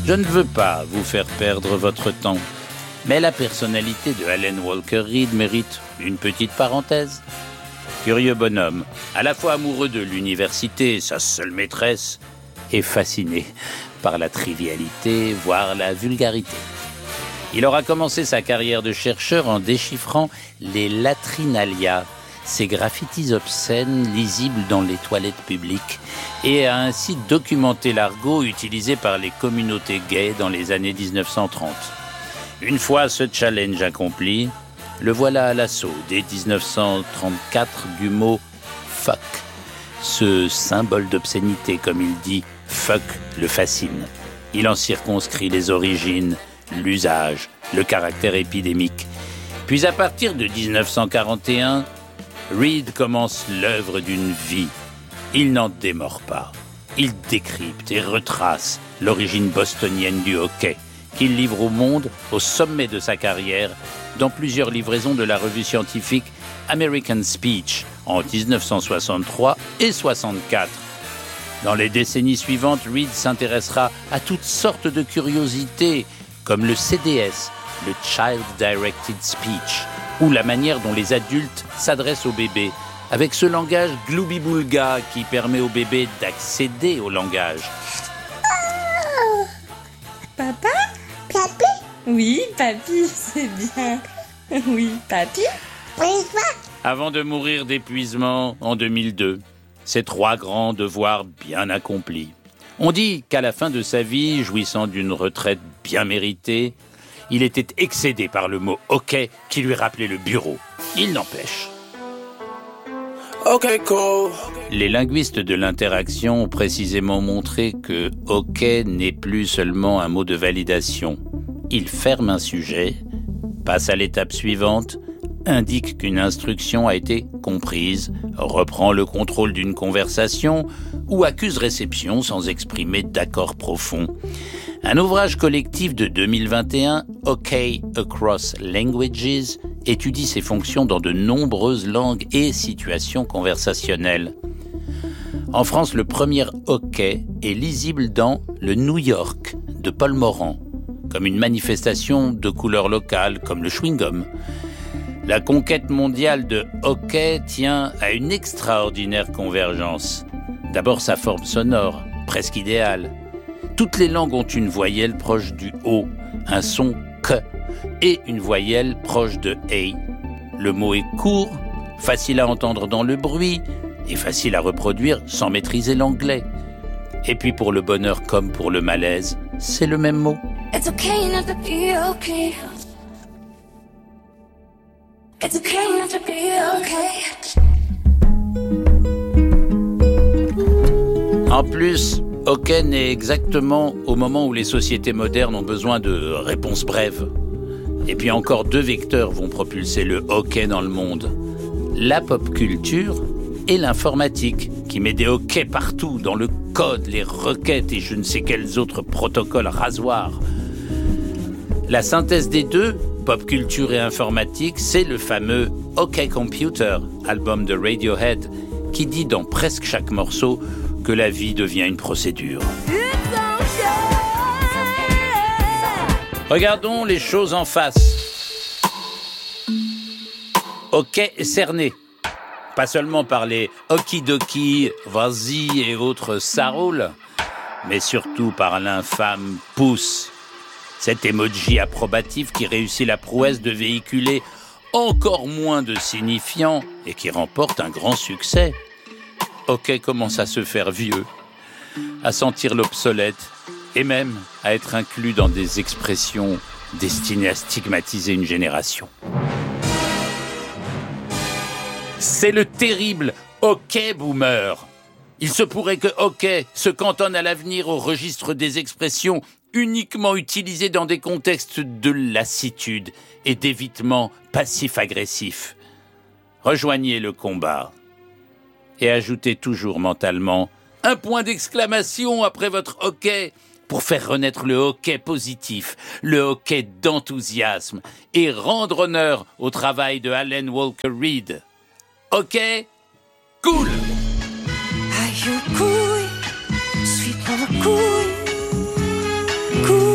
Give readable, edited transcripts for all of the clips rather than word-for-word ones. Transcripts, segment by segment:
Je ne veux pas vous faire perdre votre temps, mais la personnalité de Allen Walker Reed mérite une petite parenthèse. Curieux bonhomme, à la fois amoureux de l'université, sa seule maîtresse, et fasciné par la trivialité, voire la vulgarité. Il aura commencé sa carrière de chercheur en déchiffrant les latrinalia, ces graffitis obscènes lisibles dans les toilettes publiques, et a ainsi documenté l'argot utilisé par les communautés gays dans les années 1930. Une fois ce challenge accompli, le voilà à l'assaut dès 1934 du mot « fuck ». Ce symbole d'obscénité, comme il dit, « fuck » le fascine. Il en circonscrit les origines, l'usage, le caractère épidémique. Puis à partir de 1941, Reed commence l'œuvre d'une vie. Il n'en démord pas. Il décrypte et retrace l'origine bostonienne du hockey, qu'il livre au monde au sommet de sa carrière dans plusieurs livraisons de la revue scientifique American Speech en 1963 et 64. Dans les décennies suivantes, Reed s'intéressera à toutes sortes de curiosités, comme le CDS, le Child Directed Speech, ou la manière dont les adultes s'adressent aux bébés, avec ce langage gloubi-boulga qui permet aux bébés d'accéder au langage. Papa ? Papi? Oui, papy, c'est bien. Oui, papy ? Oui, quoi? Avant de mourir d'épuisement en 2002, ces 3 grands devoirs bien accomplis. On dit qu'à la fin de sa vie, jouissant d'une retraite bien méritée, il était excédé par le mot « hockey » qui lui rappelait le bureau. Il n'empêche. Okay, cool. Les linguistes de l'interaction ont précisément montré que « hockey » n'est plus seulement un mot de validation. Il ferme un sujet, passe à l'étape suivante, indique qu'une instruction a été comprise, reprend le contrôle d'une conversation ou accuse réception sans exprimer d'accord profond. Un ouvrage collectif de 2021, Hockey Across Languages, étudie ses fonctions dans de nombreuses langues et situations conversationnelles. En France, le premier hockey est lisible dans le New York de Paul Morand, comme une manifestation de couleurs locales, comme le chewing-gum. La conquête mondiale de hockey tient à une extraordinaire convergence. D'abord sa forme sonore, presque idéale. Toutes les langues ont une voyelle proche du O, un son K, et une voyelle proche de A. Le mot est court, facile à entendre dans le bruit, et facile à reproduire sans maîtriser l'anglais. Et puis pour le bonheur comme pour le malaise, c'est le même mot. It's okay not to be okay. It's okay not to be okay. En plus, hockey naît exactement au moment où les sociétés modernes ont besoin de réponses brèves. Et puis encore 2 vecteurs vont propulser le hockey dans le monde. La pop culture et l'informatique, qui met des hockey partout, dans le code, les requêtes et je ne sais quels autres protocoles rasoirs. La synthèse des deux, pop culture et informatique, c'est le fameux OK Computer, album de Radiohead, qui dit dans presque chaque morceau que la vie devient une procédure. Regardons les choses en face. OK est cerné, pas seulement par les okidoki, vas-y et autres ça roule, mais surtout par l'infâme pouce. Cet emoji approbatif qui réussit la prouesse de véhiculer encore moins de signifiants et qui remporte un grand succès. OK commence à se faire vieux, à sentir l'obsolète et même à être inclus dans des expressions destinées à stigmatiser une génération. C'est le terrible OK boomer. Il se pourrait que OK se cantonne à l'avenir au registre des expressions uniquement utilisées dans des contextes de lassitude et d'évitement passif-agressif. Rejoignez le combat et ajoutez toujours mentalement un point d'exclamation après votre OK pour faire renaître le hockey positif, le hockey d'enthousiasme et rendre honneur au travail de Allen Walker Reed. OK, cool. Are you cool? Sweet mama cool. Cool.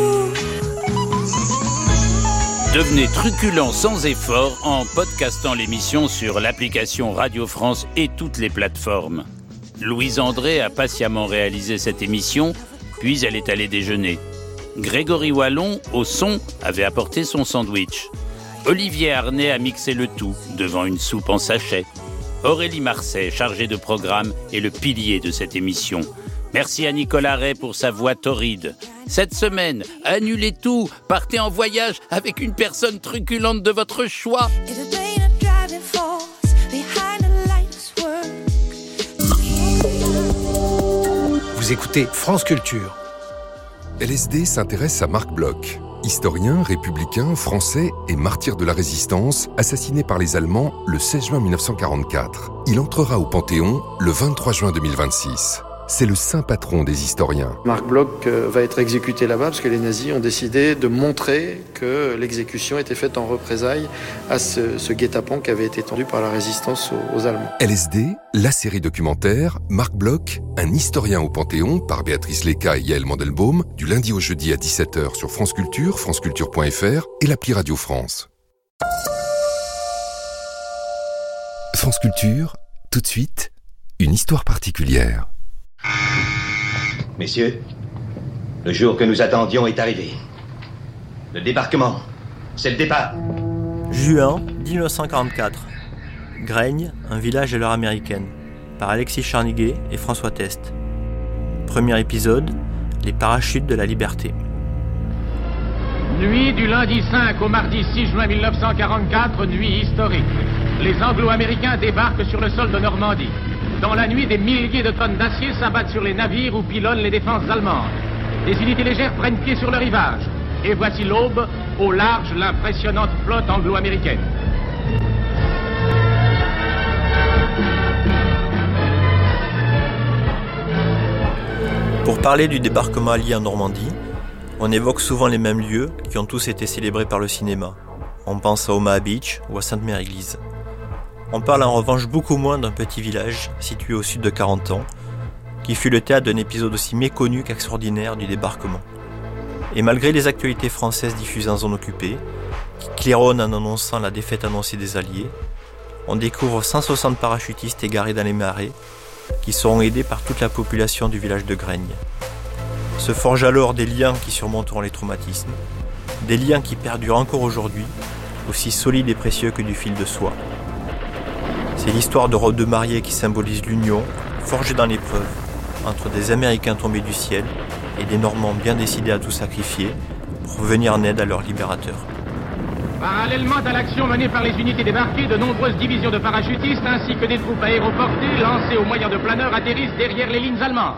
Devenez truculent sans effort en podcastant l'émission sur l'application Radio France et toutes les plateformes. Louise André a patiemment réalisé cette émission, puis elle est allée déjeuner. Grégory Wallon, au son, avait apporté son sandwich. Olivier Arnay a mixé le tout devant une soupe en sachet. Aurélie Marseille, chargée de programme, est le pilier de cette émission. Merci à Nicolas Ray pour sa voix torride. Cette semaine, annulez tout, partez en voyage avec une personne truculente de votre choix. Vous écoutez France Culture. LSD s'intéresse à Marc Bloch, historien, républicain, français et martyr de la résistance, assassiné par les Allemands le 16 juin 1944. Il entrera au Panthéon le 23 juin 2026. C'est le saint patron des historiens. Marc Bloch va être exécuté là-bas parce que les nazis ont décidé de montrer que l'exécution était faite en représailles à ce guet-apens qui avait été tendu par la résistance aux Allemands. LSD, la série documentaire, Marc Bloch, un historien au Panthéon, par Béatrice Léca et Yael Mandelbaum, du lundi au jeudi à 17h sur France Culture, franceculture.fr et l'appli Radio France. France Culture, tout de suite, une histoire particulière. Messieurs, le jour que nous attendions est arrivé. Le débarquement, c'est le départ. Juin 1944. Graigne, un village à l'heure américaine, par Alexis Charniguet et François Test. Premier épisode, les parachutes de la liberté. Nuit du lundi 5 au mardi 6 juin 1944, nuit historique. Les Anglo-Américains débarquent sur le sol de Normandie. Dans la nuit, des milliers de tonnes d'acier s'abattent sur les navires ou pilonnent les défenses allemandes. Des unités légères prennent pied sur le rivage. Et voici l'aube, au large, l'impressionnante flotte anglo-américaine. Pour parler du débarquement allié en Normandie, on évoque souvent les mêmes lieux qui ont tous été célébrés par le cinéma. On pense à Omaha Beach ou à Sainte-Mère-Église. On parle en revanche beaucoup moins d'un petit village situé au sud de Carentan, qui fut le théâtre d'un épisode aussi méconnu qu'extraordinaire du débarquement. Et malgré les actualités françaises diffusées en zone occupée, qui claironnent en annonçant la défaite annoncée des Alliés, on découvre 160 parachutistes égarés dans les marais, qui seront aidés par toute la population du village de Graigne. Se forgent alors des liens qui surmonteront les traumatismes, des liens qui perdurent encore aujourd'hui, aussi solides et précieux que du fil de soie. C'est l'histoire de robes de mariée qui symbolise l'union, forgée dans l'épreuve, entre des Américains tombés du ciel et des Normands bien décidés à tout sacrifier pour venir en aide à leurs libérateurs. Parallèlement à l'action menée par les unités débarquées, de nombreuses divisions de parachutistes ainsi que des troupes aéroportées lancées au moyen de planeurs atterrissent derrière les lignes allemandes.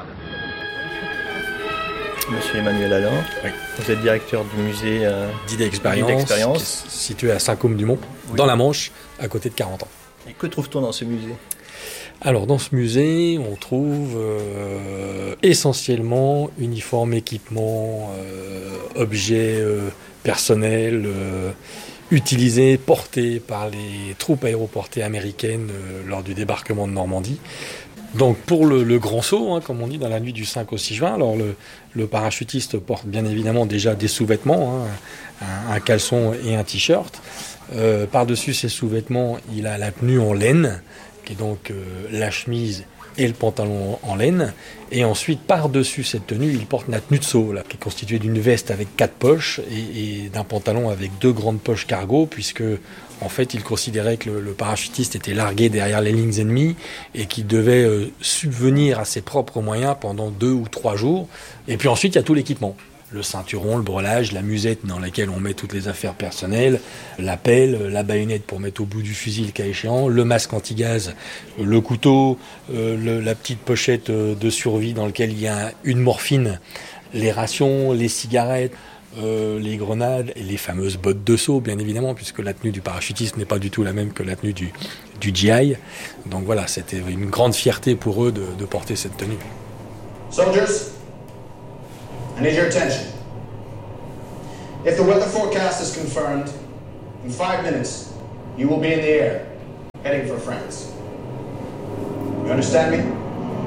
Monsieur Emmanuel Alain, oui. Vous êtes directeur du musée d'idées expérience, situé à Saint-Côme-du-Mont, oui, dans la Manche, à côté de Carentan. Et que trouve-t-on dans ce musée ? Alors dans ce musée, on trouve essentiellement uniformes, équipements, objets personnels utilisés, portés par les troupes aéroportées américaines lors du débarquement de Normandie. Donc pour le grand saut, comme on dit, dans la nuit du 5 au 6 juin, alors le parachutiste porte bien évidemment déjà des sous-vêtements, un caleçon et un t-shirt. Par-dessus ces sous-vêtements, il a la tenue en laine, qui est donc la chemise et le pantalon en laine. Et ensuite, par-dessus cette tenue, il porte la tenue de saut, là, qui est constituée d'une veste avec 4 poches et d'un pantalon avec 2 grandes poches cargo, puisque en fait, il considérait que le parachutiste était largué derrière les lignes ennemies et qu'il devait subvenir à ses propres moyens pendant 2 ou 3 jours. Et puis ensuite, il y a tout l'équipement. Le ceinturon, le brelage, la musette dans laquelle on met toutes les affaires personnelles, la pelle, la baïonnette pour mettre au bout du fusil le cas échéant, le masque anti-gaz, le couteau, la petite pochette de survie dans laquelle il y a une morphine, les rations, les cigarettes, les grenades et les fameuses bottes de saut, bien évidemment, puisque la tenue du parachutiste n'est pas du tout la même que la tenue du GI. Donc voilà, c'était une grande fierté pour eux de porter cette tenue. Soldiers, I need your attention. If the weather forecast is confirmed, in 5 minutes, you will be in the air, heading for France. You understand me?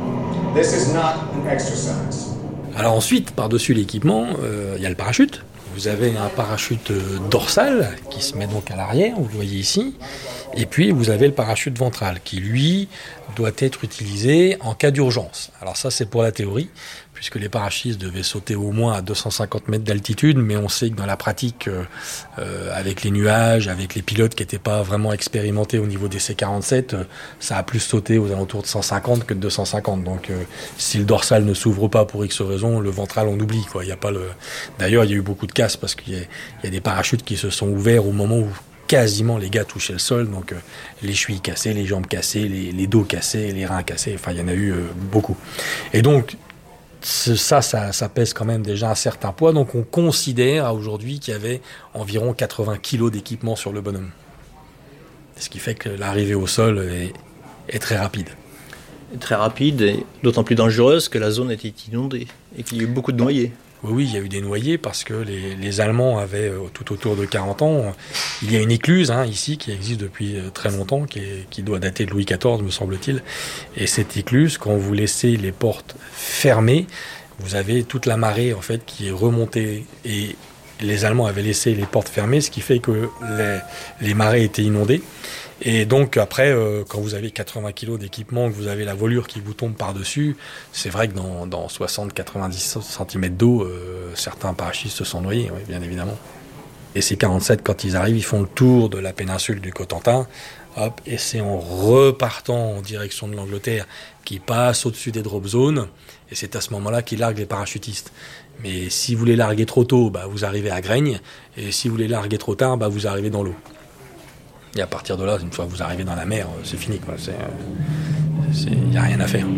This is not an exercise. Alors ensuite, par-dessus l'équipement, il y a le parachute. vous avez un parachute dorsal qui se met donc à l'arrière, vous le voyez ici, et puis vous avez le parachute ventral qui, lui, doit être utilisé en cas d'urgence. Alors ça, c'est pour la théorie, puisque les parachutistes devaient sauter au moins à 250 mètres d'altitude, mais on sait que dans la pratique, avec les nuages, avec les pilotes qui n'étaient pas vraiment expérimentés au niveau des C-47, ça a plus sauté aux alentours de 150 que de 250. Donc si le dorsal ne s'ouvre pas pour X raison, le ventral on oublie, quoi. Il y a pas le... D'ailleurs, il y a eu beaucoup de casses parce qu'il y a des parachutes qui se sont ouverts au moment où quasiment les gars touchaient le sol, donc les chevilles cassées, les jambes cassées, les dos cassés, les reins cassés, enfin il y en a eu beaucoup. Et donc ça pèse quand même déjà un certain poids, donc on considère aujourd'hui qu'il y avait environ 80 kilos d'équipement sur le bonhomme. Ce qui fait que l'arrivée au sol est très rapide. Très rapide et d'autant plus dangereuse que la zone était inondée et qu'il y a eu beaucoup de noyés. Oui, il y a eu des noyés parce que les Allemands avaient tout autour de 40 ans. Il y a une écluse ici qui existe depuis très longtemps, qui doit dater de Louis XIV, me semble-t-il. Et cette écluse, quand vous laissez les portes fermées, vous avez toute la marée en fait qui est remontée et les Allemands avaient laissé les portes fermées, ce qui fait que les marais étaient inondés. Et donc après, quand vous avez 80 kilos d'équipement, que vous avez la voilure qui vous tombe par-dessus, c'est vrai que dans 60-90 cm d'eau, certains parachutistes se sont noyés, oui, bien évidemment. Et ces 47, quand ils arrivent, ils font le tour de la péninsule du Cotentin, hop, et c'est en repartant en direction de l'Angleterre qu'ils passent au-dessus des drop zones, et c'est à ce moment-là qu'ils larguent les parachutistes. Mais si vous les larguez trop tôt, vous arrivez à Graignes, et si vous les larguez trop tard, vous arrivez dans l'eau. Et à partir de là, une fois que vous arrivez dans la mer, c'est fini, quoi. Il n'y a rien à faire.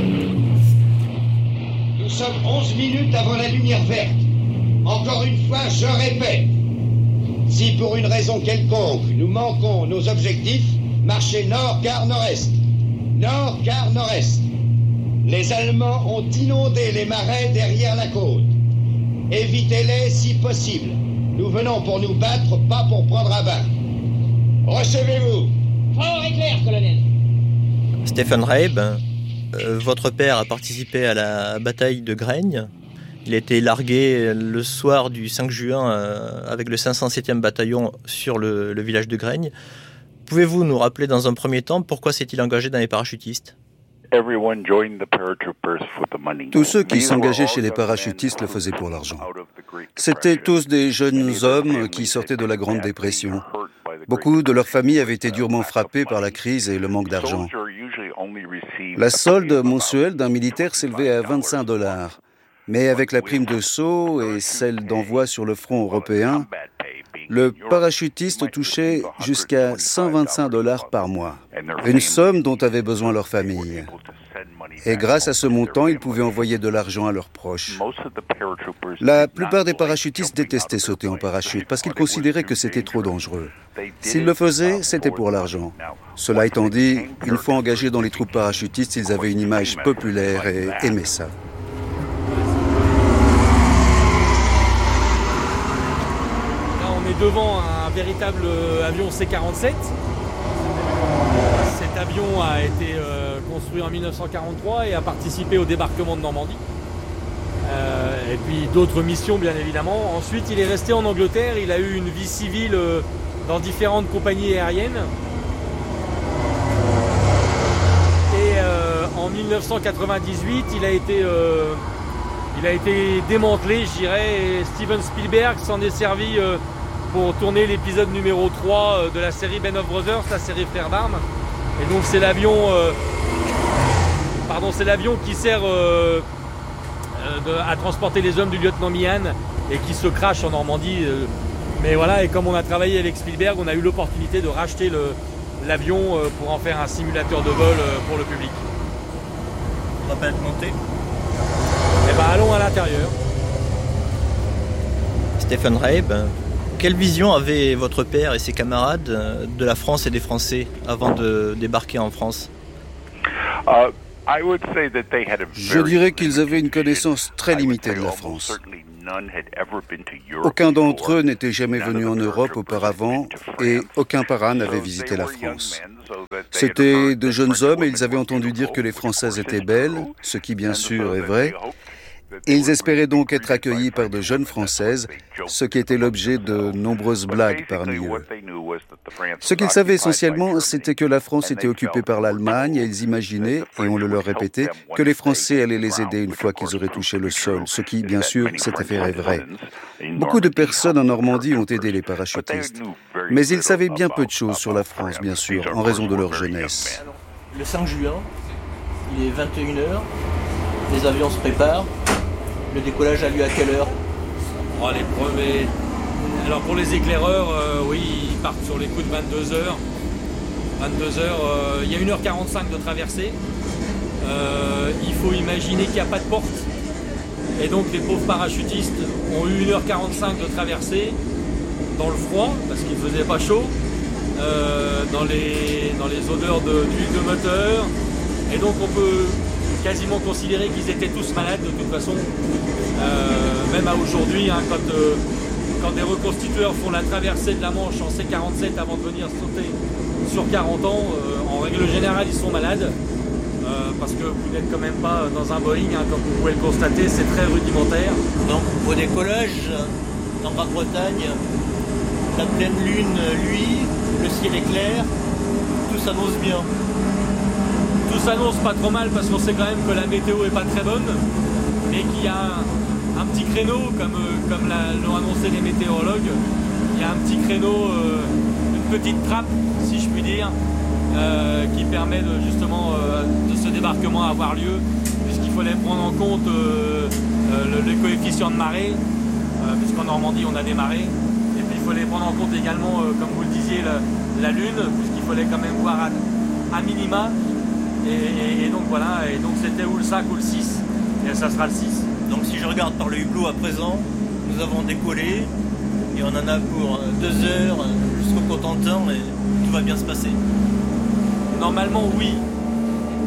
Nous sommes 11 minutes avant la lumière verte. Encore une fois, je répète, si pour une raison quelconque nous manquons nos objectifs, marchez nord quart nord-est. Nord quart nord-est. Les Allemands ont inondé les marais derrière la côte. Évitez-les si possible. Nous venons pour nous battre, pas pour prendre à bain. Recevez-vous. Fort et clair, colonel. Stephen Rabe, votre père a participé à la bataille de Graignes. Il a été largué le soir du 5 juin avec le 507e bataillon sur le village de Graignes. Pouvez-vous nous rappeler dans un premier temps pourquoi s'est-il engagé dans les parachutistes ? Tous ceux qui s'engageaient chez les parachutistes le faisaient pour l'argent. C'étaient tous des jeunes hommes qui sortaient de la Grande Dépression. Beaucoup de leurs familles avaient été durement frappées par la crise et le manque d'argent. La solde mensuelle d'un militaire s'élevait à $25. Mais avec la prime de saut et celle d'envoi sur le front européen, le parachutiste touchait jusqu'à $125 par mois, une somme dont avaient besoin leurs familles. Et grâce à ce montant, ils pouvaient envoyer de l'argent à leurs proches. La plupart des parachutistes détestaient sauter en parachute parce qu'ils considéraient que c'était trop dangereux. S'ils le faisaient, c'était pour l'argent. Cela étant dit, une fois engagés dans les troupes parachutistes, ils avaient une image populaire et aimaient ça. On est devant un véritable avion C-47. Cet avion a été construit en 1943 et a participé au débarquement de Normandie. Et puis d'autres missions, bien évidemment. Ensuite, il est resté en Angleterre. Il a eu une vie civile dans différentes compagnies aériennes. Et en 1998, il a été démantelé, je dirais. Et Steven Spielberg s'en est servi pour tourner l'épisode numéro 3 de la série Band of Brothers, la série Frères d'Armes. Et donc c'est l'avion qui sert à transporter les hommes du lieutenant Meehan et qui se crache en Normandie. Mais voilà, et comme on a travaillé avec Spielberg, on a eu l'opportunité de racheter l'avion pour en faire un simulateur de vol pour le public. On va pas être monté. Eh ben allons à l'intérieur. Stephen Rabe, quelle vision avaient votre père et ses camarades de la France et des Français avant de débarquer en France ? Je dirais qu'ils avaient une connaissance très limitée de la France. Aucun d'entre eux n'était jamais venu en Europe auparavant et aucun parrain n'avait visité la France. C'étaient de jeunes hommes et ils avaient entendu dire que les Françaises étaient belles, ce qui bien sûr est vrai, et ils espéraient donc être accueillis par de jeunes Françaises, ce qui était l'objet de nombreuses blagues parmi eux. Ce qu'ils savaient essentiellement, c'était que la France était occupée par l'Allemagne et ils imaginaient, et on le leur répétait, que les Français allaient les aider une fois qu'ils auraient touché le sol, ce qui, bien sûr, s'est avéré vrai. Beaucoup de personnes en Normandie ont aidé les parachutistes, mais ils savaient bien peu de choses sur la France, bien sûr, en raison de leur jeunesse. Le 5 juin, il est 21h, les avions se préparent. Le décollage a lieu à quelle heure? Les premiers... Alors pour les éclaireurs, oui, ils partent sur les coups de 22h. 22h, il y a 1h45 de traversée. Il faut imaginer qu'il n'y a pas de porte. Et donc les pauvres parachutistes ont eu 1h45 de traversée dans le froid, parce qu'il ne faisait pas chaud, dans les odeurs d'huile de moteur. Et donc on peut quasiment considérer qu'ils étaient tous malades de toute façon. Même à aujourd'hui, hein, quand des reconstitueurs font la traversée de la Manche en C-47 avant de venir sauter sur 40 ans, en règle générale ils sont malades. Parce que vous n'êtes quand même pas dans un Boeing, hein, comme vous pouvez le constater, c'est très rudimentaire. Donc au décollage, en Grande-Bretagne, la pleine lune luit, le ciel est clair, tout s'annonce bien. Tout s'annonce pas trop mal parce qu'on sait quand même que la météo est pas très bonne, mais qu'il y a un petit créneau, comme l'ont annoncé les météorologues, il y a un petit créneau, une petite trappe, si je puis dire, qui permet de ce débarquement avoir lieu, puisqu'il fallait prendre en compte le coefficient de marée, puisqu'en Normandie on a des marées, et puis il fallait prendre en compte également, comme vous le disiez, la lune, puisqu'il fallait quand même voir à minima, et donc voilà, et donc c'était ou le 5 ou le 6, et ça sera le 6. Donc si je regarde par le hublot à présent, nous avons décollé, et on en a pour 2 heures jusqu'au Cotentin, et tout va bien se passer. Normalement oui,